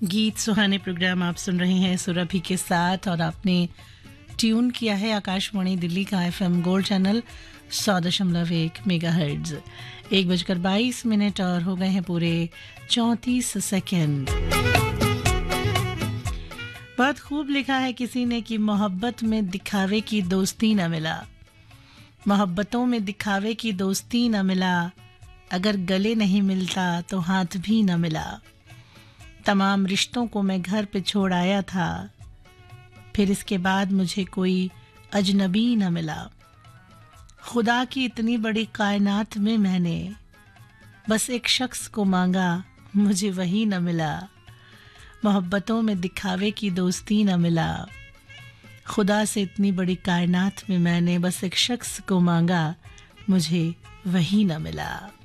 गीत सुहाने प्रोग्राम आप सुन रहे हैं सुरभि के साथ और आपने ट्यून किया है आकाशवाणी दिल्ली का एफएम गोल्ड चैनल 100.1 मेगाहर्ट्ज। 1:22 और हो गए हैं पूरे 34 सेकंड। बहुत खूब लिखा है किसी ने कि मोहब्बत में दिखावे की दोस्ती न मिला, मोहब्बतों में दिखावे की दोस्ती न मिला, अगर गले नहीं मिलता तो हाथ भी न मिला। तमाम रिश्तों को मैं घर पे छोड़ आया था, फिर इसके बाद मुझे कोई अजनबी न मिला। खुदा की इतनी बड़ी कायनात में मैंने बस एक शख्स को मांगा, मुझे वही न मिला। मोहब्बतों में दिखावे की दोस्ती न मिला, खुदा से इतनी बड़ी कायनात में मैंने बस एक शख्स को मांगा, मुझे वही न मिला।